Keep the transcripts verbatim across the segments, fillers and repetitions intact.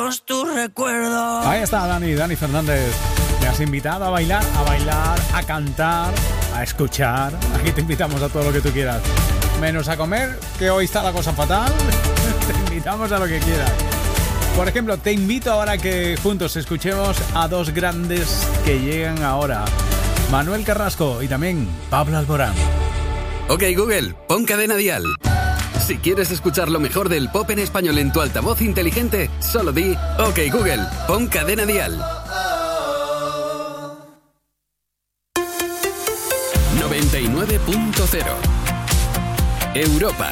todos tus recuerdos. Ahí está Dani, Dani Fernández. Me has invitado a bailar, a bailar, a cantar, a escuchar. Aquí te invitamos a todo lo que tú quieras. Menos a comer, que hoy está la cosa fatal. Te invitamos a lo que quieras. Por ejemplo, te invito ahora a que juntos escuchemos a dos grandes que llegan ahora. Manuel Carrasco y también Pablo Alborán. Ok, Google, pon Cadena Dial. Si quieres escuchar lo mejor del pop en español en tu altavoz inteligente, solo di Ok, Google, pon Cadena Dial. noventa y nueve punto cero Europa.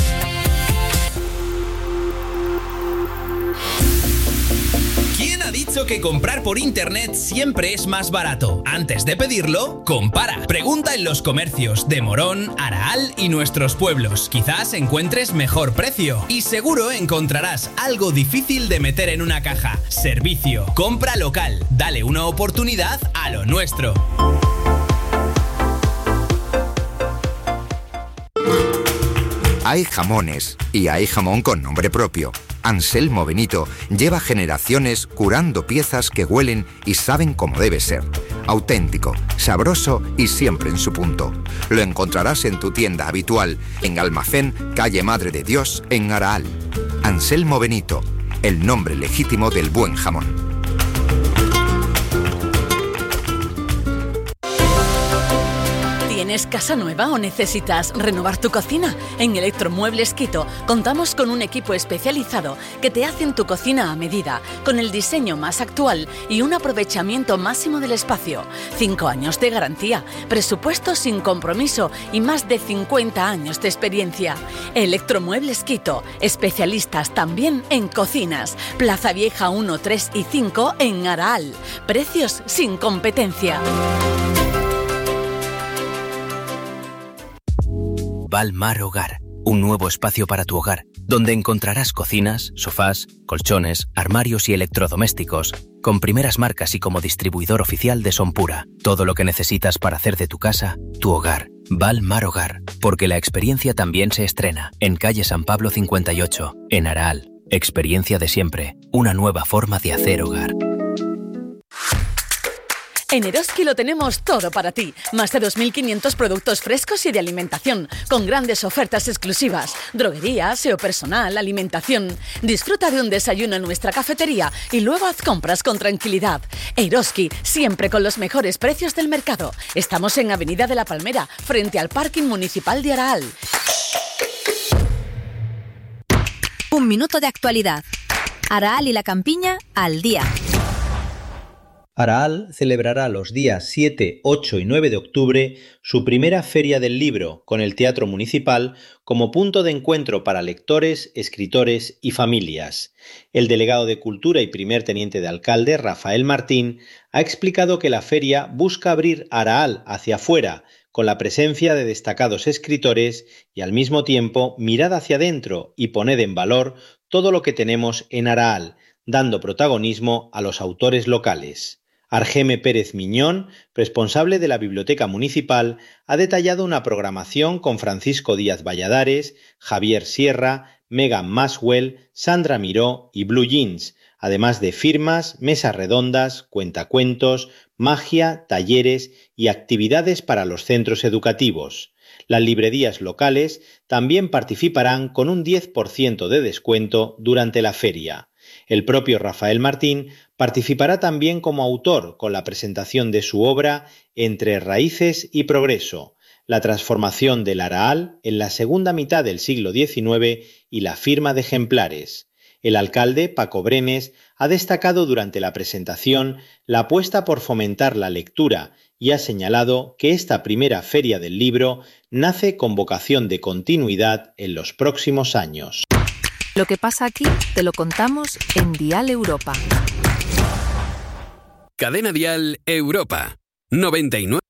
¿Quién ha dicho que comprar por internet siempre es más barato? Antes de pedirlo, compara. Pregunta en los comercios de Morón, Araal y nuestros pueblos. Quizás encuentres mejor precio. Y seguro encontrarás algo difícil de meter en una caja. Servicio. Compra local. Dale una oportunidad a lo nuestro. Hay jamones y hay jamón con nombre propio. Anselmo Benito lleva generaciones curando piezas que huelen y saben como debe ser. Auténtico, sabroso y siempre en su punto. Lo encontrarás en tu tienda habitual, en Almacén, calle Madre de Dios, en Araal. Anselmo Benito, el nombre legítimo del buen jamón. ¿Tienes casa nueva o necesitas renovar tu cocina? En Electromuebles Quito contamos con un equipo especializado que te hacen tu cocina a medida, con el diseño más actual y un aprovechamiento máximo del espacio. Cinco años de garantía, presupuesto sin compromiso y más de cincuenta años de experiencia. Electromuebles Quito, especialistas también en cocinas. Plaza Vieja uno, tres y cinco en Araal. Precios sin competencia. Valmar Hogar, un nuevo espacio para tu hogar, donde encontrarás cocinas, sofás, colchones, armarios y electrodomésticos, con primeras marcas y como distribuidor oficial de Sonpura. Todo lo que necesitas para hacer de tu casa tu hogar. Valmar Hogar, porque la experiencia también se estrena en calle San Pablo cincuenta y ocho, en Araal. Experiencia de siempre, una nueva forma de hacer hogar. En Eroski lo tenemos todo para ti. Más de dos mil quinientos productos frescos y de alimentación, con grandes ofertas exclusivas. Droguería, aseo personal, alimentación. Disfruta de un desayuno en nuestra cafetería y luego haz compras con tranquilidad. Eroski, siempre con los mejores precios del mercado. Estamos en Avenida de la Palmera, frente al Parking Municipal de Araal. Un minuto de actualidad. Araal y la Campiña al día. Araal celebrará los días siete, ocho y nueve de octubre su primera Feria del Libro, con el Teatro Municipal como punto de encuentro para lectores, escritores y familias. El delegado de Cultura y primer teniente de alcalde, Rafael Martín, ha explicado que la feria busca abrir Araal hacia afuera, con la presencia de destacados escritores y al mismo tiempo mirar hacia adentro y poner en valor todo lo que tenemos en Araal, dando protagonismo a los autores locales. Argeme Pérez Miñón, responsable de la Biblioteca Municipal, ha detallado una programación con Francisco Díaz Valladares, Javier Sierra, Megan Maswell, Sandra Miró y Blue Jeans, además de firmas, mesas redondas, cuentacuentos, magia, talleres y actividades para los centros educativos. Las librerías locales también participarán con un diez por ciento de descuento durante la feria. El propio Rafael Martín participará también como autor con la presentación de su obra Entre Raíces y Progreso, la transformación del Araal en la segunda mitad del siglo diecinueve y la firma de ejemplares. El alcalde, Paco Brenes, ha destacado durante la presentación la apuesta por fomentar la lectura y ha señalado que esta primera Feria del Libro nace con vocación de continuidad en los próximos años. Lo que pasa aquí te lo contamos en Dial Europa. Cadena Dial Europa noventa y nueve.